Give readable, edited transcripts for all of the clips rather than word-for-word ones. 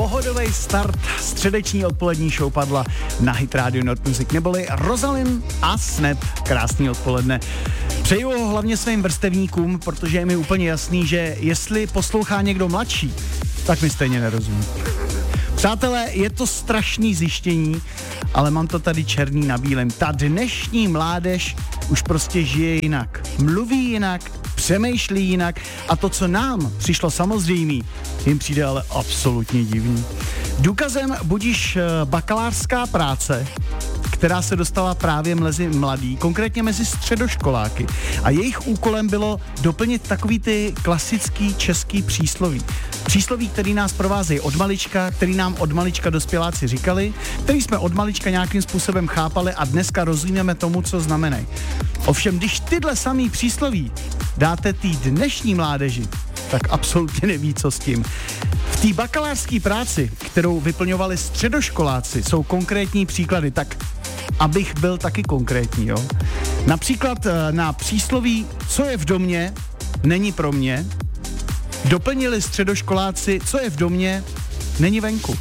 Pohodový start středeční odpolední show padla na Hit Radio Not Music, neboli Rosalind a Snap. Krásný odpoledne. Přeju ho hlavně svým vrstevníkům, protože je mi úplně jasný, že jestli poslouchá někdo mladší, tak mi stejně nerozumí. Přátelé, je to strašný zjištění, ale mám to tady černý na bílém. Ta dnešní mládež už prostě žije jinak, mluví jinak, přemýšlí jinak a to, co nám přišlo samozřejmý, jim přijde ale absolutně divný. Důkazem budiž bakalářská práce, která se dostala právě mezi mladý, konkrétně mezi středoškoláky. A jejich úkolem bylo doplnit takový ty klasický český přísloví. Přísloví, který nás provázejí od malička, který nám od malička dospěláci říkali, který jsme od malička nějakým způsobem chápali a dneska rozumíme tomu, co znamenají. Ovšem, když tyhle samý přísloví dáte té dnešní mládeži, tak absolutně neví, co s tím. V té bakalářské práci, kterou vyplňovali středoškoláci, jsou konkrétní příklady, tak abych byl taky konkrétní, jo. Například na přísloví, co je v domě, není pro mě, doplnili středoškoláci, co je v domě, není venku.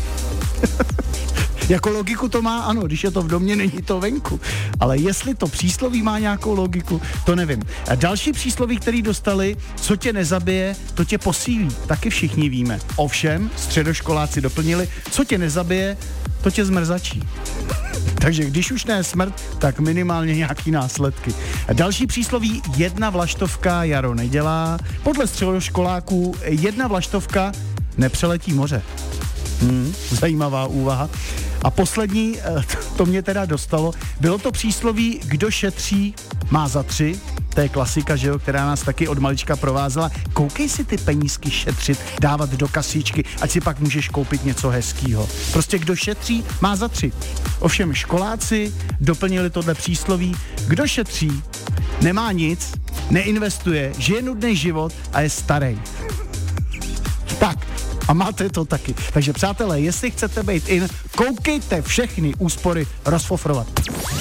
Jako logiku to má, ano, když je to v domě, není to venku. Ale jestli to přísloví má nějakou logiku, to nevím. A další přísloví, který dostali, co tě nezabije, to tě posílí. Taky všichni víme. Ovšem, středoškoláci doplnili, co tě nezabije, to tě zmrzačí. Takže když už ne smrt, tak minimálně nějaký následky. A další přísloví, jedna vlaštovka jaro nedělá. Podle středoškoláků jedna vlaštovka nepřeletí moře. Zajímavá úvaha. A poslední, to mě teda dostalo, bylo to přísloví, kdo šetří, má za 3. To je klasika, že jo, která nás taky od malička provázela. Koukej si ty penízky šetřit, dávat do kasičky, ať si pak můžeš koupit něco hezkýho. Prostě kdo šetří, má za 3. Ovšem školáci doplnili tohle přísloví, kdo šetří, nemá nic, neinvestuje, žije nudný život a je starý. Tak, a máte to taky. Takže přátelé, jestli chcete být in, koukejte všechny úspory rozfofrovat.